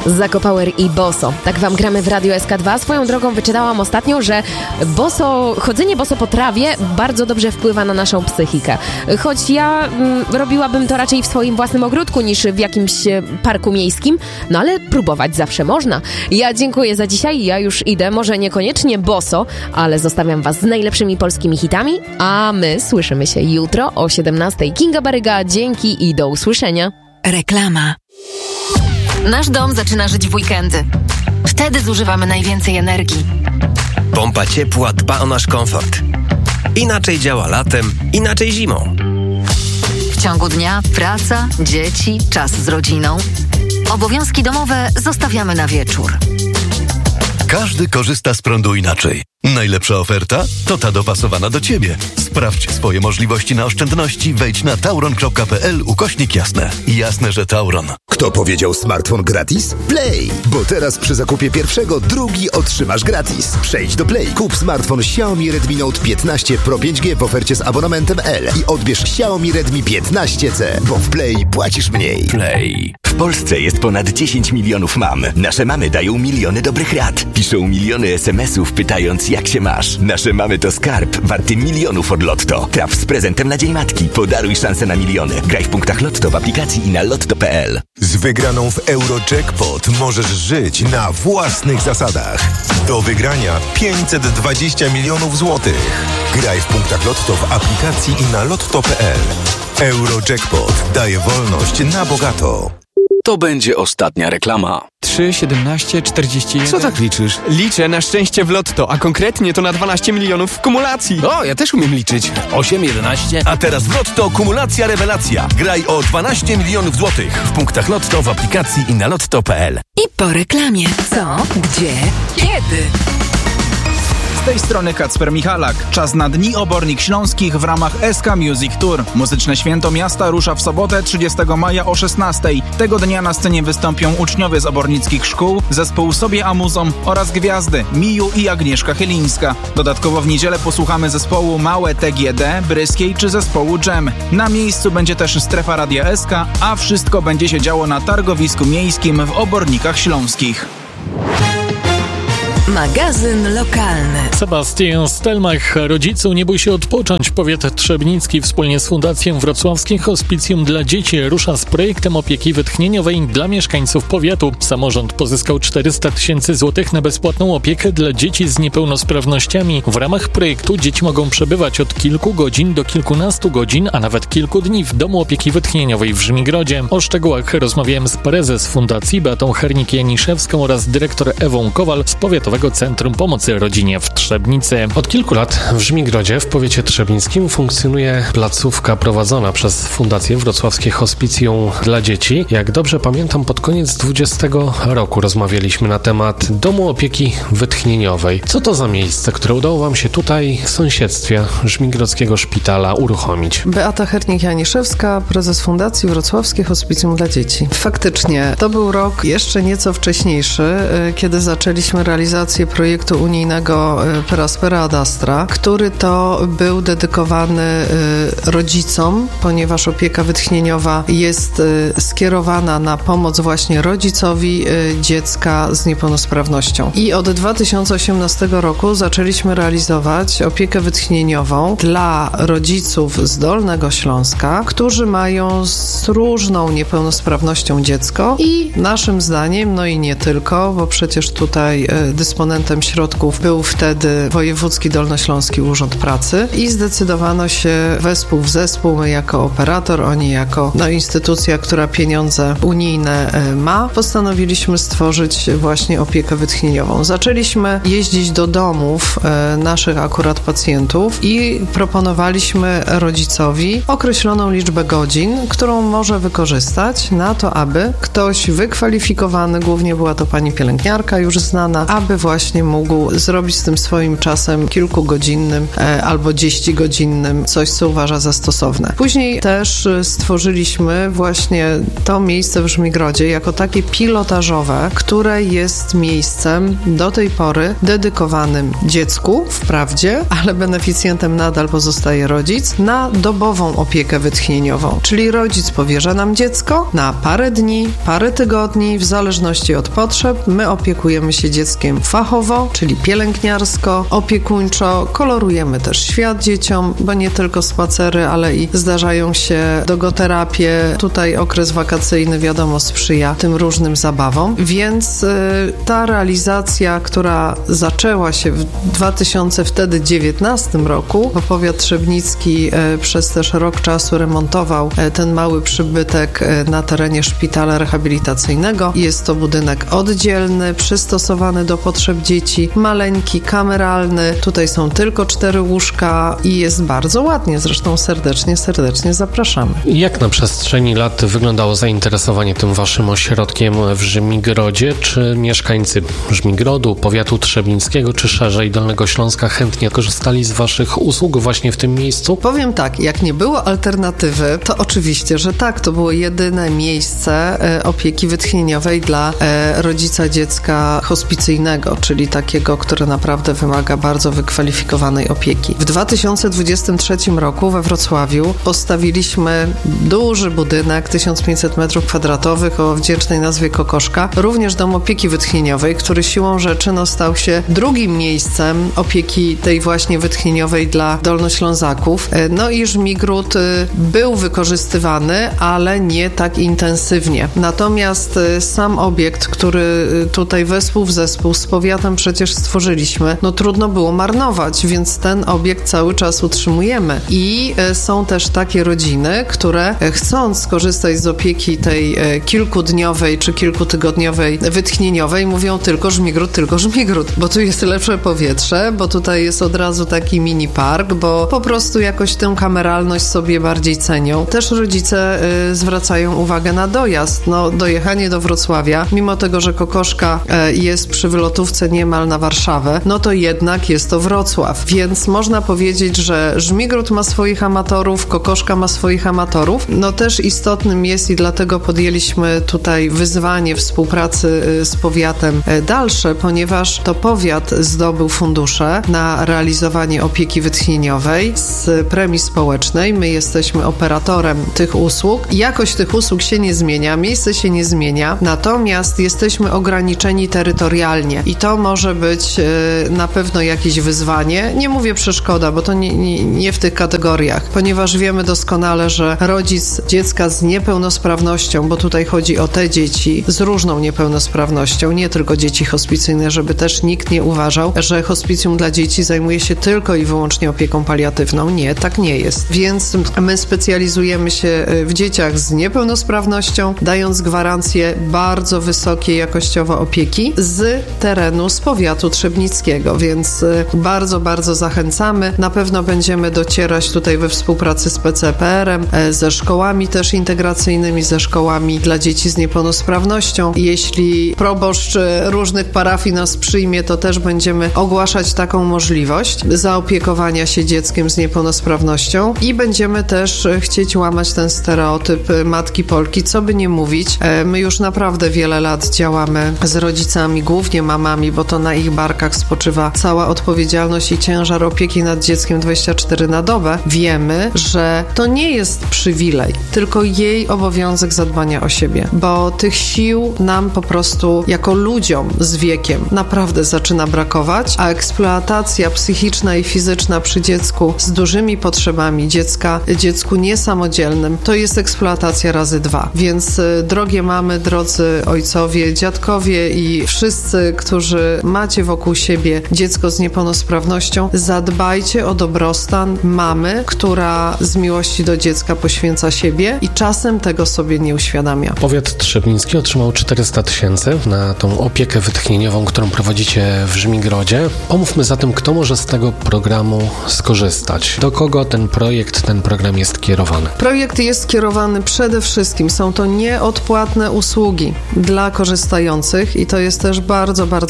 Zakopower i Boso. Tak wam gramy w Radio SK2. Swoją drogą wyczytałam ostatnio, że chodzenie boso po trawie bardzo dobrze wpływa na naszą psychikę. Choć ja robiłabym to raczej w swoim własnym ogródku niż w jakimś parku miejskim, no ale próbować zawsze można. Ja dziękuję za dzisiaj, ja już idę, może niekoniecznie boso, ale zostawiam was z najlepszymi polskimi hitami, a my słyszymy się jutro o 17:00. Kinga Baryga, dzięki i do usłyszenia. Reklama. Nasz dom zaczyna żyć w weekendy. Wtedy zużywamy najwięcej energii. Pompa ciepła dba o nasz komfort. Inaczej działa latem, inaczej zimą. W ciągu dnia praca, dzieci, czas z rodziną. Obowiązki domowe zostawiamy na wieczór. Każdy korzysta z prądu inaczej. Najlepsza oferta to ta dopasowana do Ciebie. Sprawdź swoje możliwości na oszczędności. Wejdź na tauron.pl/jasne. Jasne, że Tauron. Kto powiedział smartfon gratis? Play! Bo teraz przy zakupie pierwszego drugi otrzymasz gratis. Przejdź do Play. Kup smartfon Xiaomi Redmi Note 15 Pro 5G w ofercie z abonamentem L i odbierz Xiaomi Redmi 15C, bo w Play płacisz mniej. Play. W Polsce jest ponad 10 milionów mam. Nasze mamy dają miliony dobrych rad. Piszą miliony SMS-ów pytając, jak się masz. Nasze mamy to skarb warty milionów od Lotto. Traf z prezentem na Dzień Matki. Podaruj szansę na miliony. Graj w punktach Lotto w aplikacji i na lotto.pl. Z wygraną w Eurojackpot możesz żyć na własnych zasadach. Do wygrania 520 milionów złotych. Graj w punktach Lotto w aplikacji i na lotto.pl. Eurojackpot daje wolność na bogato. To będzie ostatnia reklama. 3, 17, 41... Co tak liczysz? Liczę na szczęście w Lotto, a konkretnie to na 12 milionów w kumulacji. O, ja też umiem liczyć. 8, 11... A teraz w Lotto kumulacja rewelacja. Graj o 12 milionów złotych w punktach Lotto w aplikacji i na lotto.pl. I po reklamie. Co? Gdzie? Kiedy? Z tej strony Kacper Michalak. Czas na Dni Obornik Śląskich w ramach SK Music Tour. Muzyczne święto miasta rusza w sobotę 30 maja o 16:00. Tego dnia na scenie wystąpią uczniowie z obornickich szkół, zespół Sobie Amuzom oraz gwiazdy Miju i Agnieszka Chylińska. Dodatkowo w niedzielę posłuchamy zespołu Małe TGD, Bryskiej czy zespołu Dżem. Na miejscu będzie też strefa Radia SK, a wszystko będzie się działo na targowisku miejskim w Obornikach Śląskich. Magazyn lokalny. Sebastian Stelmach. Rodzicu, nie bój się odpocząć. Powiat trzebnicki wspólnie z Fundacją Wrocławskim Hospicjum dla Dzieci rusza z projektem opieki wytchnieniowej dla mieszkańców powiatu. Samorząd pozyskał 400 000 złotych na bezpłatną opiekę dla dzieci z niepełnosprawnościami. W ramach projektu dzieci mogą przebywać od kilku godzin do kilkunastu godzin, a nawet kilku dni w domu opieki wytchnieniowej w Żmigrodzie. O szczegółach rozmawiałem z prezes Fundacji Beatą Hernik-Janiszewską oraz dyrektor Ewą Kowal z Powiatowego Centrum Pomocy Rodzinie w Trzebnicy. Od kilku lat w Żmigrodzie w powiecie trzebnickim funkcjonuje placówka prowadzona przez Fundację Wrocławskie Hospicjum dla Dzieci. Jak dobrze pamiętam, pod koniec 2020 roku rozmawialiśmy na temat domu opieki wytchnieniowej. Co to za miejsce, które udało wam się tutaj w sąsiedztwie Żmigrodzkiego Szpitala uruchomić? Beata Hernik-Janiszewska, prezes Fundacji Wrocławskie Hospicjum dla Dzieci. Faktycznie, to był rok jeszcze nieco wcześniejszy, kiedy zaczęliśmy realizację projektu unijnego Peraspera ad Astra, który to był dedykowany rodzicom, ponieważ opieka wytchnieniowa jest skierowana na pomoc właśnie rodzicowi dziecka z niepełnosprawnością. I od 2018 roku zaczęliśmy realizować opiekę wytchnieniową dla rodziców z Dolnego Śląska, którzy mają z różną niepełnosprawnością dziecko i naszym zdaniem, no i nie tylko, bo przecież tutaj dysponentem środków był wtedy Wojewódzki Dolnośląski Urząd Pracy i zdecydowano się wespół w zespół, my jako operator, oni jako instytucja, która pieniądze unijne ma, postanowiliśmy stworzyć właśnie opiekę wytchnieniową. Zaczęliśmy jeździć do domów naszych akurat pacjentów i proponowaliśmy rodzicowi określoną liczbę godzin, którą może wykorzystać na to, aby ktoś wykwalifikowany, głównie była to pani pielęgniarka już znana, aby właśnie mógł zrobić z tym swoim czasem kilkugodzinnym albo 10-godzinnym coś, co uważa za stosowne. Później też stworzyliśmy właśnie to miejsce w Żmigrodzie jako takie pilotażowe, które jest miejscem do tej pory dedykowanym dziecku, wprawdzie, ale beneficjentem nadal pozostaje rodzic, na dobową opiekę wytchnieniową. Czyli rodzic powierza nam dziecko na parę dni, parę tygodni, w zależności od potrzeb. My opiekujemy się dzieckiem fachowo, czyli pielęgniarsko, opiekuńczo, kolorujemy też świat dzieciom, bo nie tylko spacery, ale i zdarzają się dogoterapie. Tutaj okres wakacyjny, wiadomo, sprzyja tym różnym zabawom, więc ta realizacja, która zaczęła się w 2019 roku, bo powiat trzebnicki przez też rok czasu remontował ten mały przybytek na terenie szpitala rehabilitacyjnego. Jest to budynek oddzielny, przystosowany do potrzeb dzieci, maleńki, kameralny. Tutaj są tylko 4 łóżka i jest bardzo ładnie. Zresztą serdecznie zapraszamy. Jak na przestrzeni lat wyglądało zainteresowanie tym waszym ośrodkiem w Żmigrodzie? Czy mieszkańcy Żmigrodu, powiatu trzebnickiego, czy szerzej Dolnego Śląska chętnie korzystali z waszych usług właśnie w tym miejscu? Powiem tak, jak nie było alternatywy, to oczywiście, że tak, to było jedyne miejsce opieki wytchnieniowej dla rodzica dziecka hospicyjnego, czyli takiego, które naprawdę wymaga bardzo wykwalifikowanej opieki. W 2023 roku we Wrocławiu postawiliśmy duży budynek, 1500 m2 o wdzięcznej nazwie Kokoszka, również dom opieki wytchnieniowej, który siłą rzeczy stał się drugim miejscem opieki tej właśnie wytchnieniowej dla dolnoślązaków. No i Żmigród był wykorzystywany, ale nie tak intensywnie. Natomiast sam obiekt, który tutaj wespół w zespół z powiatem przecież stworzyliśmy, trudno było marnować, więc ten obiekt cały czas utrzymujemy. I są też takie rodziny, które chcąc skorzystać z opieki tej kilkudniowej czy kilkutygodniowej wytchnieniowej, mówią tylko Żmigród, bo tu jest lepsze powietrze, bo tutaj jest od razu taki mini park, bo po prostu jakoś tę kameralność sobie bardziej cenią. Też rodzice zwracają uwagę na dojazd. Dojechanie do Wrocławia, mimo tego, że Kokoszka jest przy wylotówce niemal na Warszawę, to jednak jest to Wrocław. Więc można powiedzieć, że Żmigród ma swoich amatorów, Kokoszka ma swoich amatorów. Też istotnym jest i dlatego podjęliśmy tutaj wyzwanie współpracy z powiatem dalsze, ponieważ to powiat zdobył fundusze na realizowanie opieki wytchnieniowej z premii społecznej. My jesteśmy operatorem tych usług. Jakość tych usług się nie zmienia, miejsce się nie zmienia, natomiast jesteśmy ograniczeni terytorialnie i to może być na pewno jakieś wyzwanie. Nie mówię przeszkoda, bo to nie w tych kategoriach, ponieważ wiemy doskonale, że rodzic dziecka z niepełnosprawnością, bo tutaj chodzi o te dzieci z różną niepełnosprawnością, nie tylko dzieci hospicyjne, żeby też nikt nie uważał, że hospicjum dla dzieci zajmuje się tylko i wyłącznie opieką paliatywną. Nie, tak nie jest. Więc my specjalizujemy się w dzieciach z niepełnosprawnością, dając gwarancję bardzo wysokiej jakościowo opieki z terenu, z powiatu trzebnickiego, więc bardzo zachęcamy. Na pewno będziemy docierać tutaj we współpracy z PCPR-em, ze szkołami też integracyjnymi, ze szkołami dla dzieci z niepełnosprawnością. Jeśli proboszcz różnych parafii nas przyjmie, to też będziemy ogłaszać taką możliwość zaopiekowania się dzieckiem z niepełnosprawnością i będziemy też chcieć łamać ten stereotyp matki Polki, co by nie mówić. My już naprawdę wiele lat działamy z rodzicami, głównie mamami, bo to na ich barkach spoczywa cała odpowiedzialność i ciężar opieki nad dzieckiem 24 na dobę. Wiemy, że to nie jest przywilej, tylko jej obowiązek zadbania o siebie, bo tych sił nam po prostu jako ludziom z wiekiem naprawdę zaczyna brakować, a eksploatacja psychiczna i fizyczna przy dziecku z dużymi potrzebami dziecku niesamodzielnym, to jest eksploatacja razy 2. Więc drogie mamy, drodzy ojcowie, dziadkowie i wszyscy, którzy macie wokół siebie dziecko z niepełnosprawnością, zadbajcie o dobrostan mamy, która z miłości do dziecka poświęca siebie i czasem tego sobie nie uświadamia. Powiat trzebnicki otrzymał 400 000 na tą opiekę wytchnieniową, którą prowadzicie w Żmigrodzie. Pomówmy zatem, kto może z tego programu skorzystać. Do kogo ten program jest kierowany? Projekt jest kierowany przede wszystkim, są to nieodpłatne usługi dla korzystających i to jest też bardzo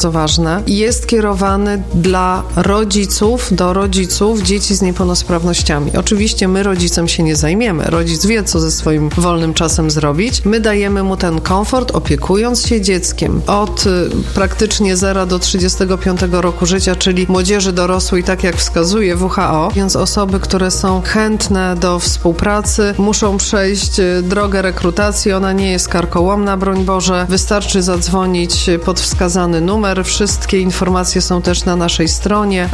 bardzo ważne, jest kierowany do rodziców dzieci z niepełnosprawnościami. Oczywiście my rodzicem się nie zajmiemy. Rodzic wie, co ze swoim wolnym czasem zrobić. My dajemy mu ten komfort, opiekując się dzieckiem od praktycznie 0 do 35 roku życia, czyli młodzieży dorosłej, tak jak wskazuje WHO. Więc osoby, które są chętne do współpracy, muszą przejść drogę rekrutacji. Ona nie jest karkołomna, broń Boże. Wystarczy zadzwonić pod wskazany numer. Wszystkie informacje są też na naszej stronie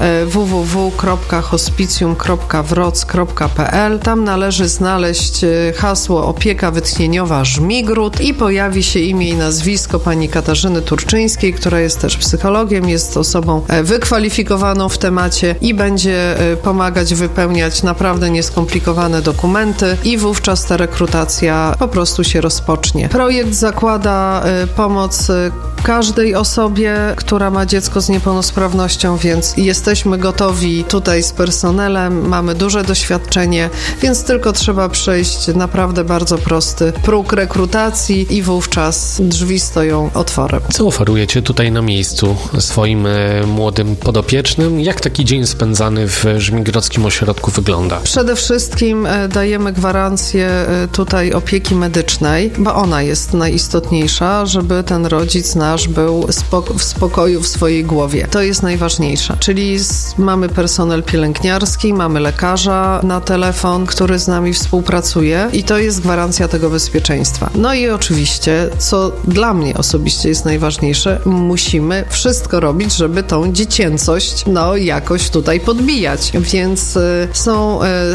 www.hospicjum.wroc.pl. Tam należy znaleźć hasło opieka wytchnieniowa Żmigród i pojawi się imię i nazwisko pani Katarzyny Turczyńskiej, która jest też psychologiem, jest osobą wykwalifikowaną w temacie i będzie pomagać wypełniać naprawdę nieskomplikowane dokumenty i wówczas ta rekrutacja po prostu się rozpocznie. Projekt zakłada pomoc każdej osobie, która ma dziecko z niepełnosprawnością, więc jesteśmy gotowi tutaj z personelem, mamy duże doświadczenie, więc tylko trzeba przejść naprawdę bardzo prosty próg rekrutacji i wówczas drzwi stoją otworem. Co oferujecie tutaj na miejscu swoim młodym podopiecznym? Jak taki dzień spędzany w Żmigrodzkim Ośrodku wygląda? Przede wszystkim dajemy gwarancję tutaj opieki medycznej, bo ona jest najistotniejsza, żeby ten rodzic nasz był w spokoju w swojej głowie. To jest najważniejsze. Czyli mamy personel pielęgniarski, mamy lekarza na telefon, który z nami współpracuje i to jest gwarancja tego bezpieczeństwa. No i oczywiście, co dla mnie osobiście jest najważniejsze, musimy wszystko robić, żeby tą dziecięcość jakoś tutaj podbijać. Więc są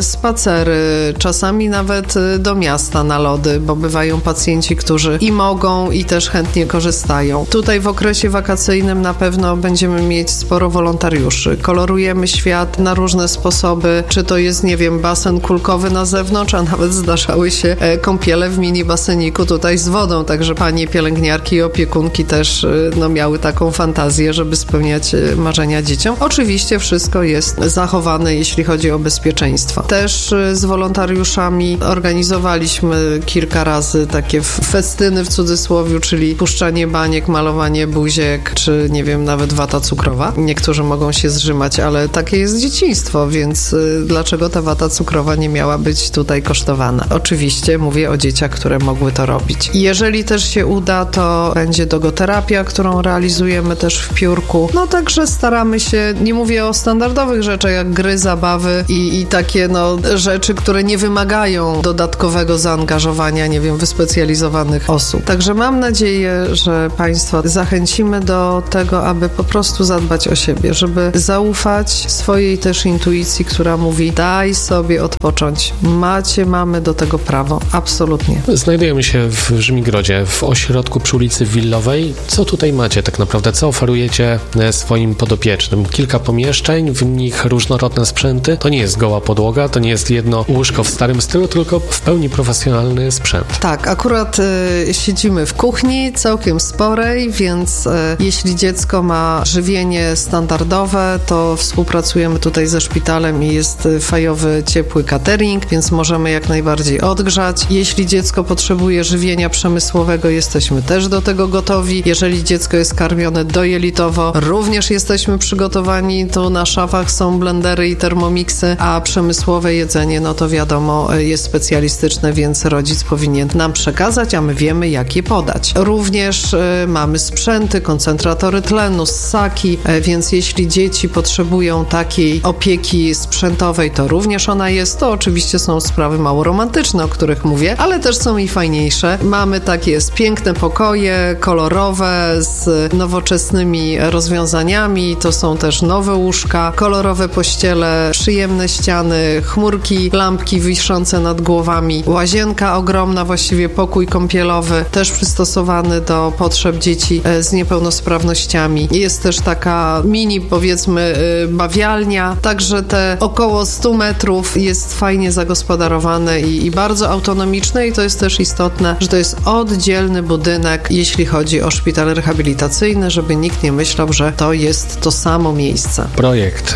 spacery, czasami nawet do miasta na lody, bo bywają pacjenci, którzy i mogą, i też chętnie korzystają. Tutaj w okresie wakacyjnym na pewno będziemy mieć sporo wolontariuszy. Kolorujemy świat na różne sposoby, czy to jest, basen kulkowy na zewnątrz, a nawet zdarzały się kąpiele w mini baseniku tutaj z wodą, także panie pielęgniarki i opiekunki też miały taką fantazję, żeby spełniać marzenia dzieciom. Oczywiście wszystko jest zachowane, jeśli chodzi o bezpieczeństwo. Też z wolontariuszami organizowaliśmy kilka razy takie festyny w cudzysłowie, czyli puszczanie baniek, malowanie buziek, czy nawet wata cukrowa. Niektórzy mogą się zrzymać, ale takie jest dzieciństwo, więc dlaczego ta wata cukrowa nie miała być tutaj kosztowana? Oczywiście mówię o dzieciach, które mogły to robić. Jeżeli też się uda, to będzie dogoterapia, którą realizujemy też w Piórku. Także staramy się, nie mówię o standardowych rzeczach, jak gry, zabawy i takie rzeczy, które nie wymagają dodatkowego zaangażowania, wyspecjalizowanych osób. Także mam nadzieję, że Państwa zachęcimy do tego, aby po prostu zadbać o siebie, żeby zaufać swojej też intuicji, która mówi: daj sobie odpocząć. Mamy do tego prawo. Absolutnie. Znajdujemy się w Żmigrodzie, w ośrodku przy ulicy Willowej. Co tutaj macie tak naprawdę? Co oferujecie swoim podopiecznym? Kilka pomieszczeń, w nich różnorodne sprzęty. To nie jest goła podłoga, to nie jest jedno łóżko w starym stylu, tylko w pełni profesjonalny sprzęt. Tak, akurat siedzimy w kuchni całkiem sporej, więc jeśli dziecko ma żywienie standardowe, to współpracujemy tutaj ze szpitalem i jest fajowy, ciepły catering, więc możemy jak najbardziej odgrzać. Jeśli dziecko potrzebuje żywienia przemysłowego, jesteśmy też do tego gotowi. Jeżeli dziecko jest karmione dojelitowo, również jesteśmy przygotowani. Tu na szafach są blendery i termomiksy, a przemysłowe jedzenie, to wiadomo, jest specjalistyczne, więc rodzic powinien nam przekazać, a my wiemy, jak je podać. Również mamy sprzęty, koncentratory tlenu, ssaki, więc jeśli dzieci potrzebują takiej opieki sprzętowej, to również ona jest. To oczywiście są sprawy mało romantyczne, o których mówię, ale też są i fajniejsze. Mamy takie piękne pokoje, kolorowe, z nowoczesnymi rozwiązaniami. To są też nowe łóżka, kolorowe pościele, przyjemne ściany, chmurki, lampki wiszące nad głowami, łazienka ogromna, właściwie pokój kąpielowy, też przystosowany do potrzeb dzieci z niepełnosprawnościami. Jest też taka mini, powiedzmy, bawialnia, także te około 100 metrów jest fajnie zagospodarowane i bardzo autonomiczne i to jest też istotne, że to jest oddzielny budynek, jeśli chodzi o szpital rehabilitacyjny, żeby nikt nie myślał, że to jest to samo miejsce. Projekt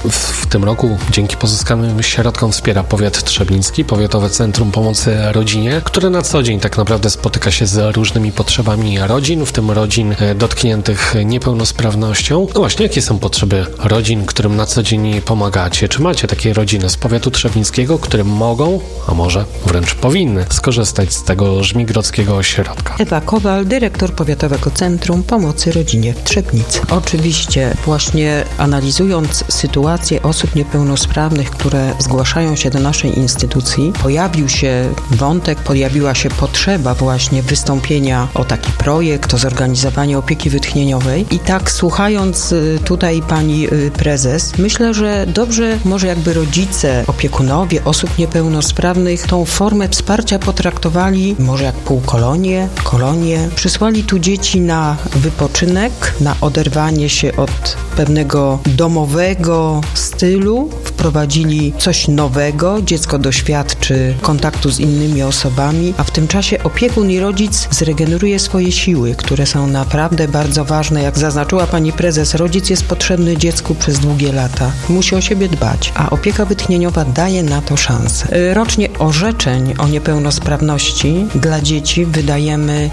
w tym roku dzięki pozyskanym środkom wspiera powiat trzebnicki, Powiatowe Centrum Pomocy Rodzinie, które na co dzień tak naprawdę spotyka się z różnymi potrzebami rodzin, w tym rodzin dotkniętych dotkniętych niepełnosprawnością. No właśnie, jakie są potrzeby rodzin, którym na co dzień pomagacie? Czy macie takie rodziny z powiatu trzebnickiego, które mogą, a może wręcz powinny skorzystać z tego żmigrodzkiego ośrodka? Ewa Kowal, dyrektor Powiatowego Centrum Pomocy Rodzinie w Trzebnicy. Oczywiście właśnie analizując sytuację osób niepełnosprawnych, które zgłaszają się do naszej instytucji, pojawiła się potrzeba właśnie wystąpienia o taki projekt, o zorganizowanie opieki wytchnieniowej. I tak słuchając tutaj pani prezes, myślę, że dobrze może jakby rodzice, opiekunowie osób niepełnosprawnych tą formę wsparcia potraktowali może jak półkolonie, przysłali tu dzieci na wypoczynek, na oderwanie się od pewnego domowego stylu, wprowadzili coś nowego, dziecko doświadczy kontaktu z innymi osobami, a w tym czasie opiekun i rodzic zregeneruje swoje siły, które są naprawdę bardzo ważne. Jak zaznaczyła pani prezes, rodzic jest potrzebny dziecku przez długie lata. Musi o siebie dbać, a opieka wytchnieniowa daje na to szansę. Rocznie orzeczeń o niepełnosprawności dla dzieci wydajemy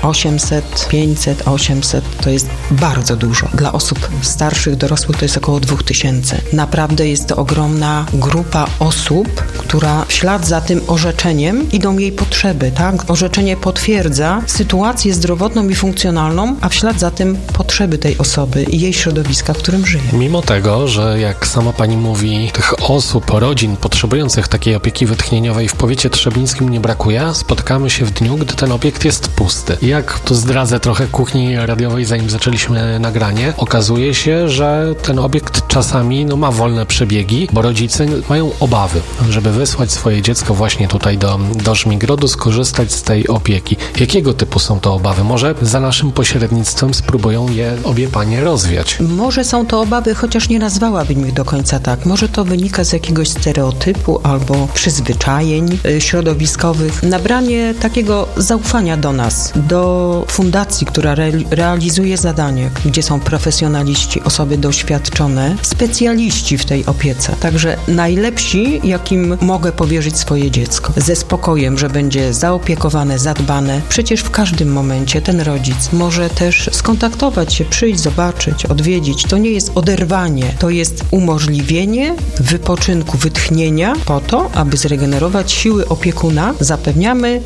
800, to jest bardzo dużo. Dla osób starszych, dorosłych to jest około 2000. Naprawdę jest to ogromna grupa osób, która w ślad za tym orzeczeniem idą jej potrzeby, tak? Orzeczenie potwierdza sytuację zdrowotną i funkcjonalną, a w ślad za tym potrzeby tej osoby i jej środowiska, w którym żyje. Mimo tego, że jak sama pani mówi, tych osób, rodzin potrzebujących takiej opieki wytchnieniowej w powiecie trzebnickim nie brakuje, spotkamy się w dniu, gdy ten obiekt jest pusty. I jak tu zdradzę trochę kuchni radiowej, zanim zaczęliśmy nagranie, okazuje się, że ten obiekt czasami ma wolne przebiegi, bo rodzice mają obawy, żeby wysłać swoje dziecko właśnie tutaj do Żmigrodu, skorzystać z tej opieki. Jakiego typu są to obawy? Może za naszym pośrednictwem spróbują je obie panie rozwiać. Może są to obawy, chociaż nie nazwałabym ich do końca tak. Może to wynika z jakiegoś stereotypu albo przyzwyczajeń środowiskowych. Nabranie takiego zaufania do nas, do fundacji, która realizuje zadanie, gdzie są profesjonaliści, osoby doświadczone, specjaliści w tej opiece. Także najlepsi, jakim mogę powierzyć swoje dziecko. Ze spokojem, że będzie zaopiekowane, zadbane. Przecież w każdym momencie ten rodzic może też skontaktować się, przyjść, zobaczyć, odwiedzić. To nie jest oderwanie, to jest umożliwienie wypoczynku, wytchnienia po to, aby zregenerować siły opiekuna. Zapewniamy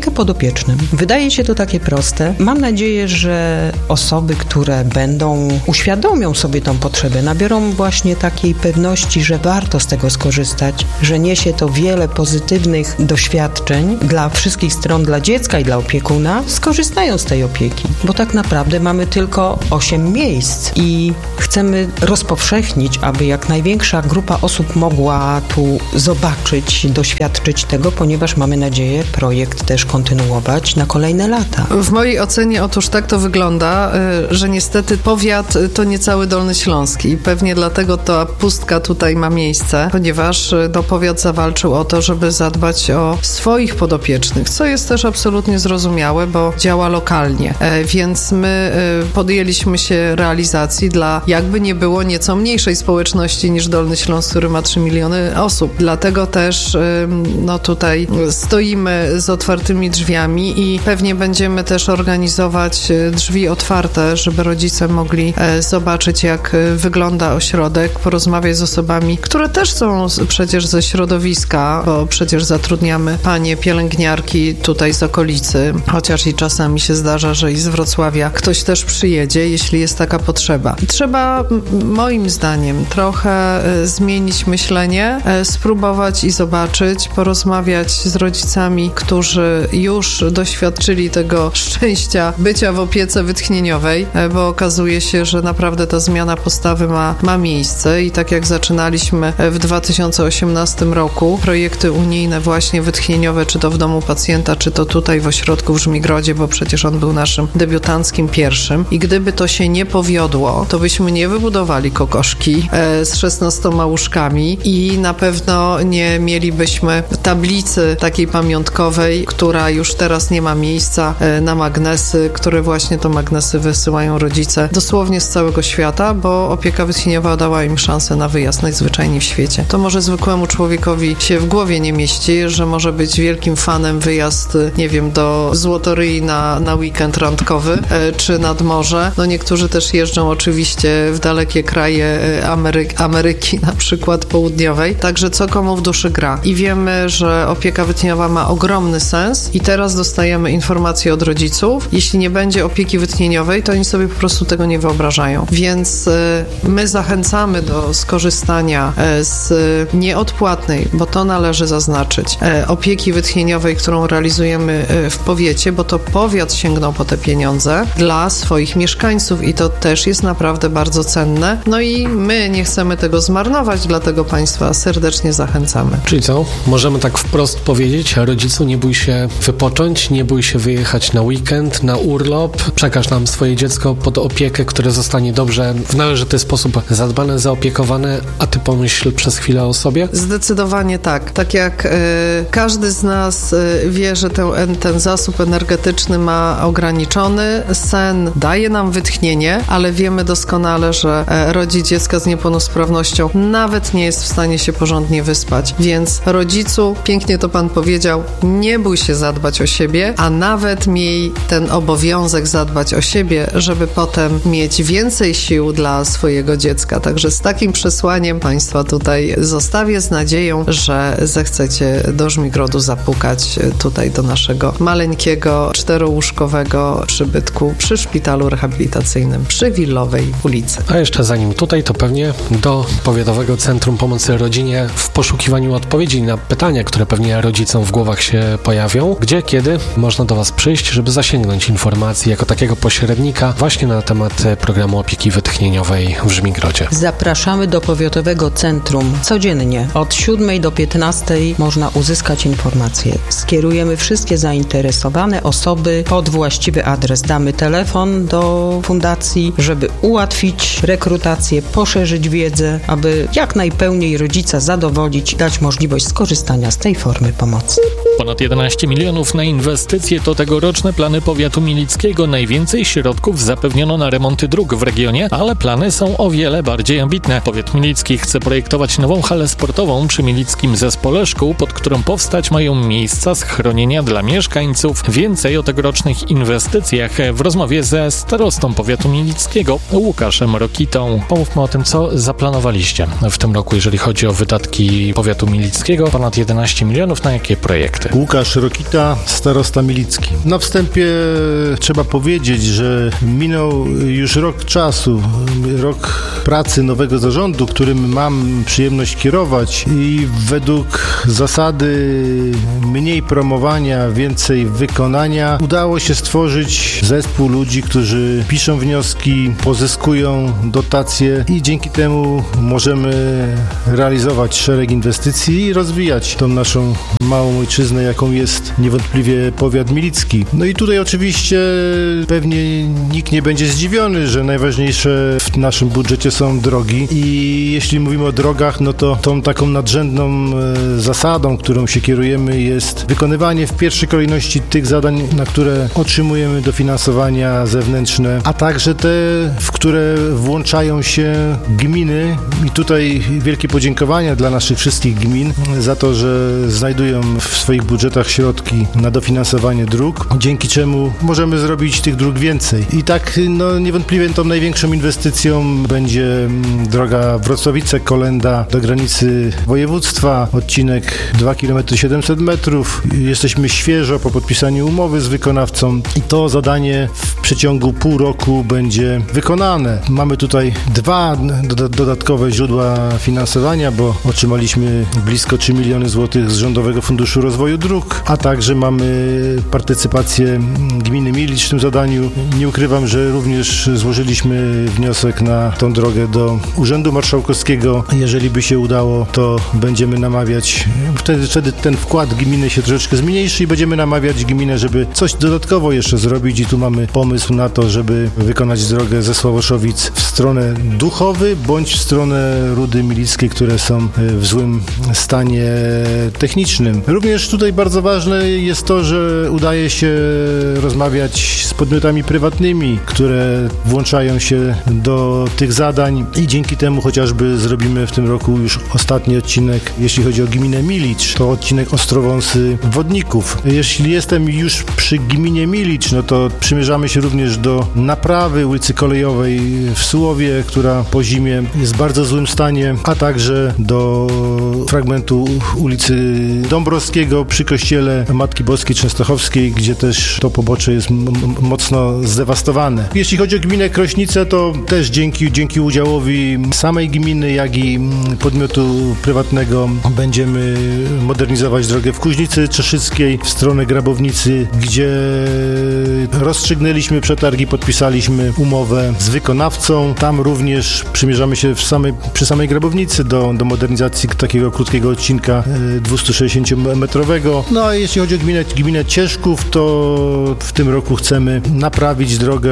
opiekę podopiecznym. Wydaje się to takie proste. Mam nadzieję, że osoby, które uświadomią sobie tą potrzebę, nabiorą właśnie takiej pewności, że warto z tego skorzystać, że niesie to wiele pozytywnych doświadczeń dla wszystkich stron, dla dziecka i dla opiekuna, skorzystają z tej opieki, bo tak naprawdę mamy tylko 8 miejsc i chcemy rozpowszechnić, aby jak największa grupa osób mogła tu zobaczyć, doświadczyć tego, ponieważ mamy nadzieję projekt też kontynuować na kolejne lata. W mojej ocenie otóż tak to wygląda, że niestety powiat to nie cały Dolny Śląski i pewnie dlatego ta pustka tutaj ma miejsce, ponieważ powiat zawalczył o to, żeby zadbać o swoich podopiecznych, co jest też absolutnie zrozumiałe, bo działa lokalnie, więc my podjęliśmy się realizacji dla jakby nie było nieco mniejszej społeczności niż Dolny Śląsk, który ma 3 miliony osób. Dlatego też tutaj stoimy z otwartymi drzwiami i pewnie będziemy też organizować drzwi otwarte, żeby rodzice mogli zobaczyć, jak wygląda ośrodek, porozmawiać z osobami, które też są przecież ze środowiska, bo przecież zatrudniamy panie pielęgniarki tutaj z okolicy, chociaż i czasami się zdarza, że i z Wrocławia ktoś też przyjedzie, jeśli jest taka potrzeba. Trzeba, moim zdaniem, trochę zmienić myślenie, spróbować i zobaczyć, porozmawiać z rodzicami, którzy już doświadczyli tego szczęścia bycia w opiece wytchnieniowej, bo okazuje się, że naprawdę ta zmiana postawy ma miejsce i tak jak zaczynaliśmy w 2018 roku projekty unijne właśnie wytchnieniowe, czy to w domu pacjenta, czy to tutaj w ośrodku w Żmigrodzie, bo przecież on był naszym debiutanckim pierwszym i gdyby to się nie powiodło, to byśmy nie wybudowali kokoszki z 16 łóżkami i na pewno nie mielibyśmy tablicy takiej pamiątkowej, która już teraz nie ma miejsca na magnesy, które właśnie to magnesy wysyłają rodzice dosłownie z całego świata, bo opieka wytchnieniowa dała im szansę na wyjazd najzwyczajniej w świecie. To może zwykłemu człowiekowi się w głowie nie mieści, że może być wielkim fanem wyjazd, nie wiem, do Złotoryi na weekend randkowy, czy nad morze. No niektórzy też jeżdżą oczywiście w dalekie kraje Ameryki, na przykład południowej. Także co komu w duszy gra. I wiemy, że opieka wytchnieniowa ma ogromny sens i teraz dostajemy informacje od rodziców. Jeśli nie będzie opieki wytchnieniowej, to oni sobie po prostu tego nie wyobrażają. Więc my zachęcamy do skorzystania z nieodpłatnej, bo to należy zaznaczyć, opieki wytchnieniowej, którą realizujemy w powiecie, bo to powiat sięgnął po te pieniądze dla swoich mieszkańców i to też jest naprawdę bardzo cenne. No i my nie chcemy tego zmarnować, dlatego Państwa serdecznie zachęcamy. Czyli co? Możemy tak wprost powiedzieć, rodzicu, nie bój się wypocząć, nie bój się wyjechać na weekend, na urlop, przekaż nam swoje dziecko pod opiekę, które zostanie dobrze, w należyty sposób zadbane, zaopiekowane, a ty pomyśl przez chwilę o sobie? Zdecydowanie tak. Tak jak każdy z nas wie, że ten zasób energetyczny ma ograniczony, sen daje nam wytchnienie, ale wiemy doskonale, że rodzic dziecka z niepełnosprawnością nawet nie jest w stanie się porządnie wyspać. Więc rodzicu, pięknie to Pan powiedział, nie bój się zadbać o siebie, a nawet miej ten obowiązek zadbać o siebie, żeby potem mieć więcej sił dla swojego dziecka. Także z takim przesłaniem Państwa tutaj zostawię z nadzieją, że zechcecie do Żmigrodu zapukać tutaj do naszego maleńkiego, 4-łóżkowego przybytku przy szpitalu rehabilitacyjnym przy Willowej ulicy. A jeszcze zanim tutaj, to pewnie do Powiatowego Centrum Pomocy Rodzinie w poszukiwaniu odpowiedzi na pytania, które pewnie rodzicom w głowach się pojawią. Gdzie, kiedy można do Was przyjść, żeby zasięgnąć informacji jako takiego pośrednika właśnie na temat programu opieki wytchnieniowej w Żmigrodzie. Zapraszamy do Powiatowego Centrum. Codziennie od 7 do 15 można uzyskać informacje. Skierujemy wszystkie zainteresowane osoby pod właściwy adres. Damy telefon do fundacji, żeby ułatwić rekrutację, poszerzyć wiedzę, aby jak najpełniej rodzica zadowolić, dać możliwość skorzystania z tej formy pomocy. Ponad 11 milionów na inwestycje to tegoroczne plany powiatu milickiego. Najwięcej środków zapewniono na remonty dróg w regionie, ale plany są o wiele bardziej ambitne. Powiat milicki chce projektować nową halę sportową przy Milickim Zespole Szkół, pod którą powstać mają miejsca schronienia dla mieszkańców. Więcej o tegorocznych inwestycjach w rozmowie ze starostą powiatu milickiego Łukaszem Rokitą. Pomówmy o tym, co zaplanowaliście w tym roku, jeżeli chodzi o wydatki powiatu milickiego. Ponad 11 milionów na jakie projekty? Łukasz Rokita, starosta milicki. Na wstępie trzeba powiedzieć, że minął już rok czasu, rok pracy nowego zarządu, którym mam przyjemność kierować i według zasady mniej promowania, więcej wykonania udało się stworzyć zespół ludzi, którzy piszą wnioski, pozyskują dotacje i dzięki temu możemy realizować szereg inwestycji i rozwijać tą naszą małą ojczyznę, jaką jest niewątpliwie powiat milicki. No i tutaj oczywiście pewnie nikt nie będzie zdziwiony, że najważniejsze w naszym budżecie są drogi i jeśli mówimy o drogach, no to tą taką nadrzędną zasadą, którą się kierujemy, jest wykonywanie w pierwszej kolejności tych zadań, na które otrzymujemy dofinansowania zewnętrzne, a także te, w które włączają się gminy i tutaj wielkie podziękowania dla naszych wszystkich gmin za to, że znajdują w swoich budżetach środki na dofinansowanie dróg, dzięki czemu możemy zrobić tych dróg więcej. I tak niewątpliwie tą największą inwestycją będzie droga Wrocławice-Kolenda do granicy województwa, odcinek 2 km 700 metrów. Jesteśmy świeżo po podpisaniu umowy z wykonawcą i to zadanie w przeciągu pół roku będzie wykonane. Mamy tutaj 2 dodatkowe źródła finansowania, bo otrzymaliśmy blisko 3 miliony złotych z Rządowego Funduszu Rozwoju Dróg, a także mamy partycypację gminy Milicz w tym zadaniu. Nie ukrywam, że również złożyliśmy wniosek na tą drogę do Urzędu Marszałkowskiego. Jeżeli by się udało, to będziemy namawiać, wtedy ten wkład gminy się troszeczkę zmniejszy i będziemy namawiać gminę, żeby coś dodatkowo jeszcze zrobić i tu mamy pomysł na to, żeby wykonać drogę ze Sławoszowic w stronę Duchowy bądź w stronę Rudy Milickiej, które są w złym stanie technicznym. Również tutaj bardzo ważne jest to, że udaje się rozmawiać z podmiotami prywatnymi, które włączają się do tych zadań i dzięki temu chociażby zrobimy w w tym roku już ostatni odcinek, jeśli chodzi o gminę Milicz, to odcinek Ostrowąsy-Wodników. Jeśli jestem już przy gminie Milicz, no to przymierzamy się również do naprawy ulicy Kolejowej w Sułowie, która po zimie jest w bardzo złym stanie, a także do fragmentu ulicy Dąbrowskiego przy kościele Matki Boskiej Częstochowskiej, gdzie też to pobocze jest mocno zdewastowane. Jeśli chodzi o gminę Krośnice, to też dzięki udziałowi samej gminy, jak i podmiotu prywatnego będziemy modernizować drogę w Kuźnicy Czeszyckiej w stronę Grabownicy, gdzie rozstrzygnęliśmy przetargi, podpisaliśmy umowę z wykonawcą. Tam również przymierzamy się przy samej Grabownicy do modernizacji takiego krótkiego odcinka 260-metrowego. No a jeśli chodzi o gminę Cieszków, to w tym roku chcemy naprawić drogę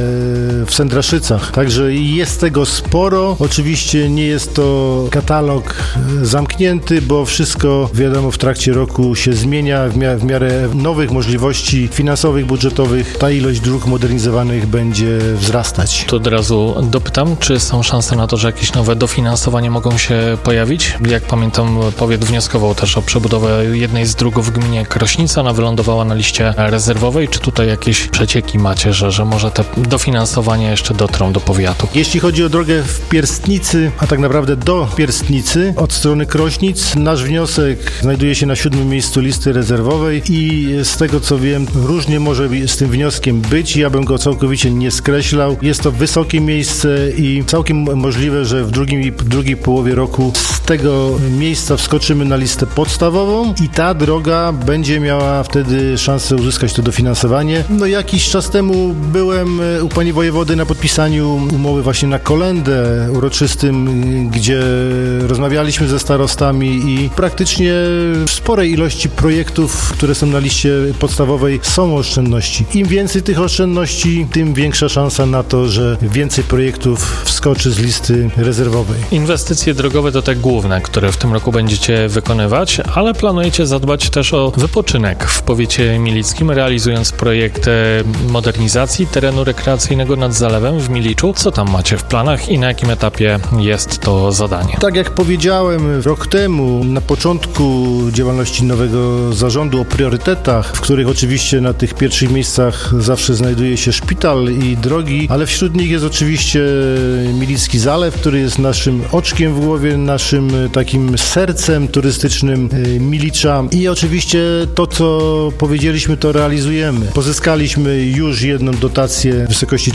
w Sędraszycach. Także jest tego sporo. Oczywiście nie jest to katalog zamknięty, bo wszystko, wiadomo, w trakcie roku się zmienia. W miarę nowych możliwości finansowych, budżetowych ta ilość dróg modernizowanych będzie wzrastać. To od razu dopytam, czy są szanse na to, że jakieś nowe dofinansowanie mogą się pojawić? Jak pamiętam, powiat wnioskował też o przebudowę jednej z dróg w gminie Krośnica. Ona wylądowała na liście rezerwowej. Czy tutaj jakieś przecieki macie, że może te dofinansowania jeszcze dotrą do powiatu? Jeśli chodzi o drogę w Pierstnicy, a tak naprawdę do Pierstnicy od strony Krośnic, nasz wniosek znajduje się na 7. miejscu listy rezerwowej i z tego co wiem, różnie może z tym wnioskiem być. Ja bym go całkowicie nie skreślał. Jest to wysokie miejsce i całkiem możliwe, że w drugiej połowie roku z tego miejsca wskoczymy na listę podstawową i ta droga będzie miała wtedy szansę uzyskać to dofinansowanie. No jakiś czas temu byłem u pani wojewody na podpisaniu umowy właśnie na kolędę uroczystym, gdzie rozmawialiśmy ze starostami i praktycznie w sporej ilości projektów, które są na liście podstawowej, są oszczędności. Im więcej tych oszczędności, tym większa szansa na to, że więcej projektów wskoczy z listy rezerwowej. Inwestycje drogowe to te główne, które w tym roku będziecie wykonywać, ale planujecie zadbać też o wypoczynek w powiecie milickim, realizując projekt modernizacji terenu rekreacyjnego nad zalewem w Miliczu. Co tam macie w planach i na jakim etapie jest to zadanie? Tak jak powiedziałem rok temu, na początku działalności nowego zarządu o priorytetach, w których oczywiście na tych pierwszych miejscach zawsze znajduje się szpital i drogi, ale wśród nich jest oczywiście Milicki Zalew, który jest naszym oczkiem w głowie, naszym takim sercem turystycznym Milicza i oczywiście to, co powiedzieliśmy, to realizujemy. Pozyskaliśmy już jedną dotację w wysokości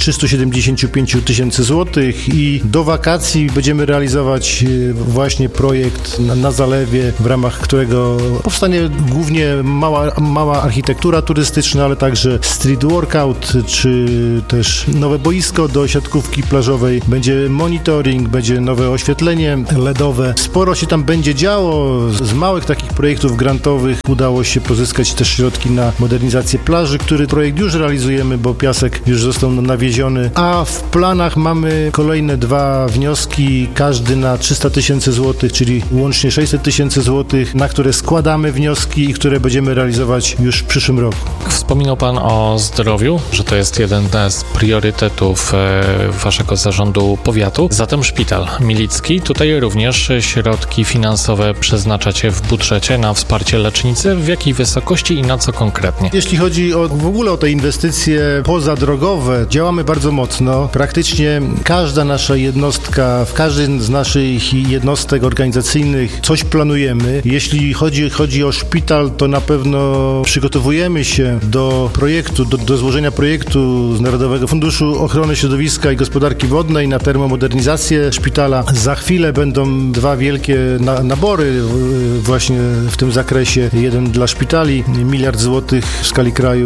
375 000 złotych i do wakacji będziemy realizować właśnie projekt na zalewie, w ramach którego powstanie głównie mała architektura turystyczna, ale także street workout, czy też nowe boisko do siatkówki plażowej, będzie monitoring, będzie nowe oświetlenie LEDowe. Sporo się tam będzie działo. Z małych takich projektów grantowych udało się pozyskać też środki na modernizację plaży, który projekt już realizujemy, bo piasek już został nawieziony, a w planach mamy kolejne 2 wnioski, każdy na 300 000 złotych, czyli łącznie 600 000 złotych, na które składamy wnioski i które będziemy realizować już w przyszłym roku. Wspominał Pan o zdrowiu, że to jest jeden z priorytetów Waszego zarządu powiatu. Zatem szpital milicki. Tutaj również środki finansowe przeznaczacie w budżecie na wsparcie lecznicy. W jakiej wysokości i na co konkretnie? Jeśli chodzi w ogóle o te inwestycje pozadrogowe, działamy bardzo mocno. Praktycznie każda nasza jednostka, w każdej z naszych jednostek organizacyjnych coś planujemy. Jeśli chodzi o szpital, to na pewno przygotowujemy się do projektu, do złożenia projektu z Narodowego Funduszu Ochrony Środowiska i Gospodarki Wodnej na termomodernizację szpitala. Za chwilę będą 2 wielkie nabory właśnie w tym zakresie. Jeden dla szpitali, 1 miliard złotych w skali kraju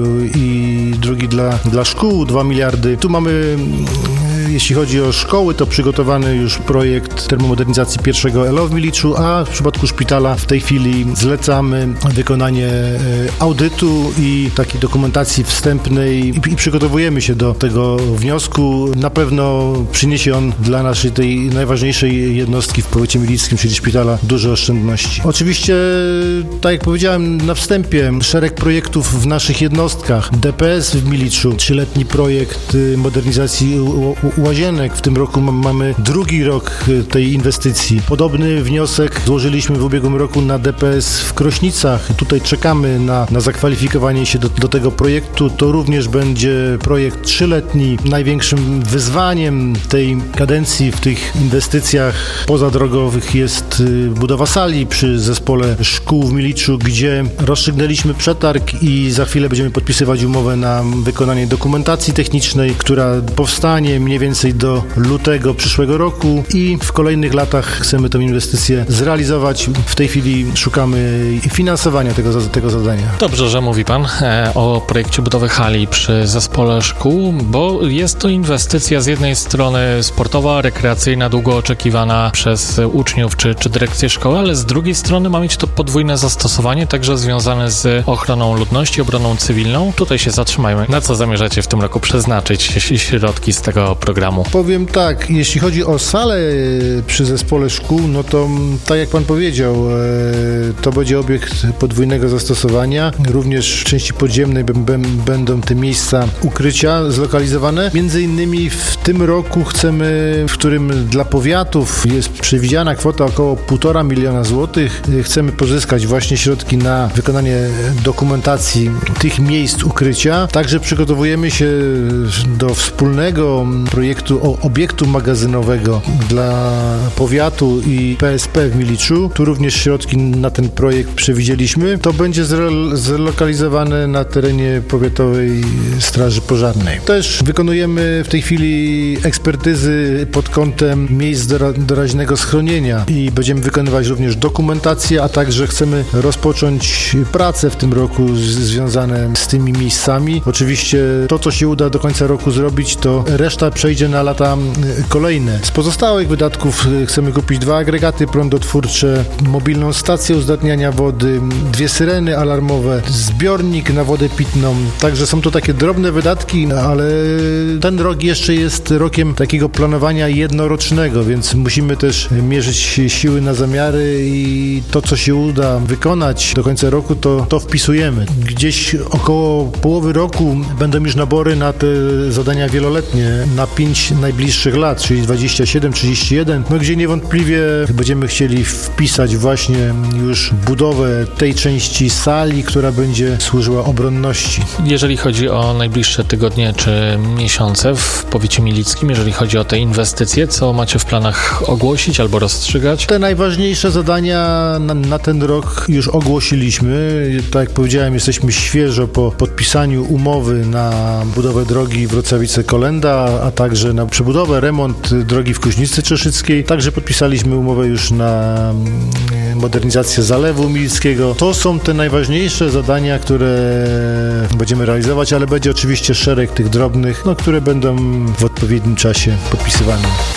i drugi dla szkół, 2 miliardy. Tu mamy, jeśli chodzi o szkoły, to przygotowany już projekt termomodernizacji pierwszego ELO w Miliczu, a w przypadku szpitala w tej chwili zlecamy wykonanie audytu i takiej dokumentacji wstępnej i przygotowujemy się do tego wniosku. Na pewno przyniesie on dla naszej tej najważniejszej jednostki w powiecie milickim, czyli szpitala, duże oszczędności. Oczywiście, tak jak powiedziałem na wstępie, szereg projektów w naszych jednostkach. DPS w Miliczu, 3-letni projekt modernizacji łazienek. W tym roku mamy drugi rok tej inwestycji. Podobny wniosek złożyliśmy w ubiegłym roku na DPS w Krośnicach. Tutaj czekamy na zakwalifikowanie się do tego projektu. To również będzie projekt 3-letni. Największym wyzwaniem tej kadencji w tych inwestycjach pozadrogowych jest budowa sali przy zespole szkół w Miliczu, gdzie rozstrzygnęliśmy przetarg i za chwilę będziemy podpisywać umowę na wykonanie dokumentacji technicznej, która powstanie mniej więcej do lutego przyszłego roku i w kolejnych latach chcemy tę inwestycję zrealizować. W tej chwili szukamy finansowania tego zadania. Dobrze, że mówi Pan o projekcie budowy hali przy zespole szkół, bo jest to inwestycja z jednej strony sportowa, rekreacyjna, długo oczekiwana przez uczniów czy dyrekcję szkoły, ale z drugiej strony ma mieć to podwójne zastosowanie, także związane z ochroną ludności, obroną cywilną. Tutaj się zatrzymajmy. Na co zamierzacie w tym roku przeznaczyć środki z tego programu? Powiem tak, jeśli chodzi o salę przy zespole szkół, no to tak jak Pan powiedział, to będzie obiekt podwójnego zastosowania. Również w części podziemnej będą te miejsca ukrycia zlokalizowane. Między innymi w tym roku chcemy, w którym dla powiatów jest przewidziana kwota około 1,5 miliona złotych, chcemy pozyskać właśnie środki na wykonanie dokumentacji tych miejsc ukrycia. Także przygotowujemy się do wspólnego projektu obiektu magazynowego dla powiatu i PSP w Miliczu. Tu również środki na ten projekt przewidzieliśmy. To będzie zlokalizowane na terenie Powiatowej Straży Pożarnej. Też wykonujemy w tej chwili ekspertyzy pod kątem miejsc doraźnego schronienia i będziemy wykonywać również dokumentację, a także chcemy rozpocząć prace w tym roku związane z tymi miejscami. Oczywiście to, co się uda do końca roku zrobić, to reszta przejdzie na lata kolejne. Z pozostałych wydatków chcemy kupić 2 agregaty prądotwórcze, mobilną stację uzdatniania wody, 2 syreny alarmowe, zbiornik na wodę pitną. Także są to takie drobne wydatki, ale ten rok jeszcze jest rokiem takiego planowania jednorocznego, więc musimy też mierzyć siły na zamiary i to, co się uda wykonać do końca roku, to wpisujemy. Gdzieś około połowy roku będą już nabory na te zadania wieloletnie, na 5 najbliższych lat, czyli 27-31, gdzie niewątpliwie będziemy chcieli wpisać właśnie już budowę tej części sali, która będzie służyła obronności. Jeżeli chodzi o najbliższe tygodnie czy miesiące w powiecie milickim, jeżeli chodzi o te inwestycje, co macie w planach ogłosić albo rozstrzygać? Te najważniejsze zadania na ten rok już ogłosiliśmy. Tak jak powiedziałem, jesteśmy świeżo po podpisaniu umowy na budowę drogi Wrocławice-Kolenda, a także na przebudowę, remont drogi w Kuźnicy Czeszyckiej. Także podpisaliśmy umowę już na modernizację zalewu milickiego. To są te najważniejsze zadania, które będziemy realizować, ale będzie oczywiście szereg tych drobnych, które będą w odpowiednim czasie podpisywane.